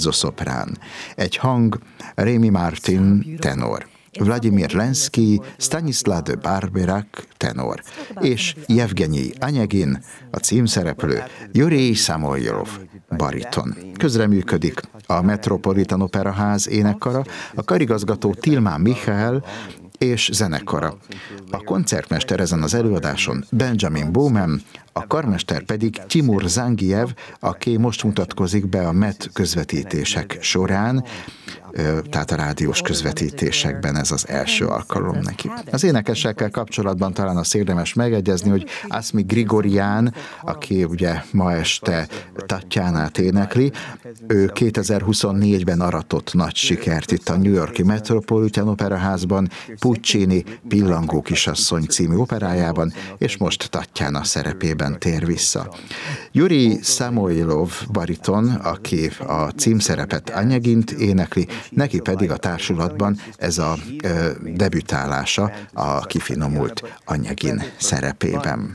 mezzoszoprán. Egy hang Rémi Martin, tenor. Vladimir Lenszky, Stanislav de Barberac, tenor, és Jevgenyi Anyegin, a címszereplő, Jurij Szamoljov, bariton. Közreműködik a Metropolitan Operaház énekkara, a karigazgató Tilmán Michael és zenekara. A koncertmester ezen az előadáson Benjamin Bowman, a karmester pedig Timur Zangiyev, aki most mutatkozik be a MET közvetítések során, tehát a rádiós közvetítésekben ez az első alkalom neki. Az énekesekkel kapcsolatban talán azt érdemes megegyezni, hogy Aszmi Grigorján, aki ugye ma este Tatjánát énekli, ő 2024-ben aratott nagy sikert itt a New York-i Metropolitan Operaházban, Puccini Pillangó kisasszony című operájában, és most Tatjana szerepében tér vissza. Jurij Szamoljov bariton, aki a címszerepet Anyegint énekli, neki pedig a társulatban ez a debütálása a kifinomult Anyegin szerepében.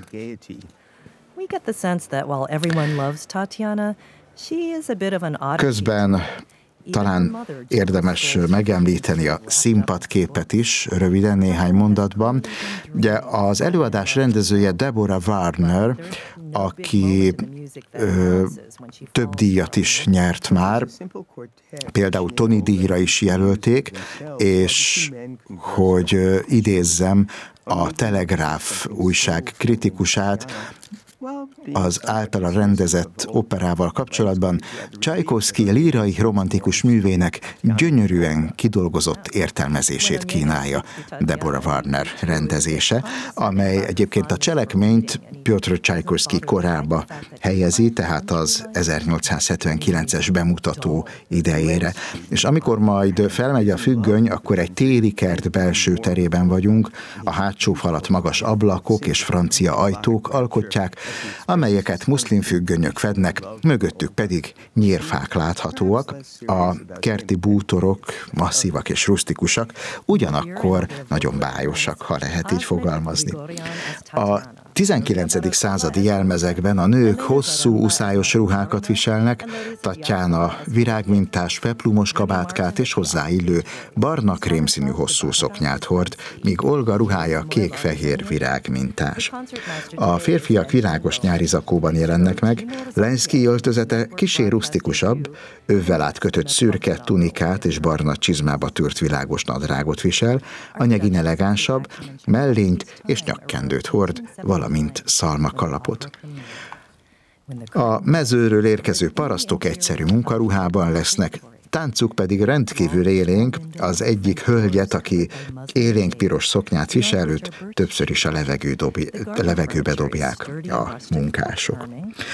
Közben talán érdemes megemlíteni a színpadképet is, röviden néhány mondatban. Ugye az előadás rendezője Deborah Warner, aki több díjat is nyert már, például Tony díjra is jelölték, és hogy idézzem a Telegráf újság kritikusát, az általa rendezett operával kapcsolatban Csajkovszky lírai romantikus művének gyönyörűen kidolgozott értelmezését kínálja Deborah Warner rendezése, amely egyébként a cselekményt Piotr Csajkovszky korába helyezi, tehát az 1879-es bemutató idejére. És amikor majd felmegy a függöny, akkor egy téli kert belső terében vagyunk, a hátsó falat magas ablakok és francia ajtók alkotják, amelyeket muszlim függönyök fednek, mögöttük pedig nyírfák láthatóak, a kerti bútorok masszívak és rustikusak, ugyanakkor nagyon bályosak, ha lehet így fogalmazni. A 19. századi jelmezekben a nők hosszú uszályos ruhákat viselnek, Tatjana virágmintás peplumos kabátkát és hozzáillő barna krémszínű hosszú szoknyát hord, míg Olga ruhája kék-fehér virágmintás. A férfiak világos nyári zakóban jelennek meg, Lenszky öltözete kissé rusztikusabb, övvel átkötött szürke tunikát és barna csizmába tűrt világos nadrágot visel, Anyegin elegánsabb, mellényt és nyakkendőt hord, valamint szalmakalapot. A mezőről érkező parasztok egyszerű munkaruhában lesznek, táncuk pedig rendkívül élénk, az egyik hölgyet, aki élénk piros szoknyát visel, őt többször is a levegőbe dobják a munkások.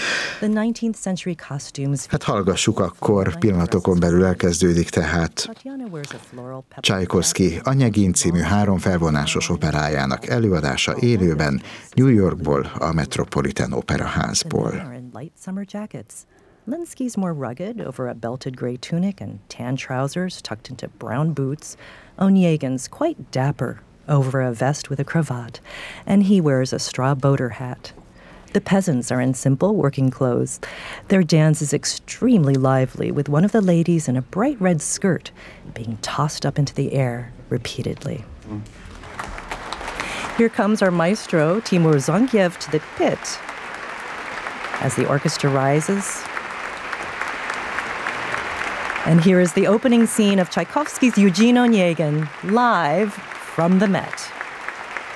Hát hallgassuk akkor, pillanatokon belül elkezdődik tehát Csajkovszky Anyegin című 3 felvonásos operájának előadása élőben New Yorkból, a Metropolitan Operaházból. Lenszky's more rugged, over a belted gray tunic and tan trousers tucked into brown boots. Onyegin's quite dapper, over a vest with a cravat, and he wears a straw boater hat. The peasants are in simple working clothes. Their dance is extremely lively, with one of the ladies in a bright red skirt being tossed up into the air repeatedly. Here comes our maestro, Timur Zangiyev, to the pit. As the orchestra rises, and here is the opening scene of Tchaikovsky's Eugene Onegin, live from the Met.